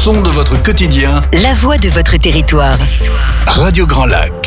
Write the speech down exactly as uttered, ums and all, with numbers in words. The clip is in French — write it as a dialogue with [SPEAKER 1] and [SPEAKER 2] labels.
[SPEAKER 1] son de votre quotidien,
[SPEAKER 2] La voix de votre territoire.
[SPEAKER 1] Radio Grand Lac.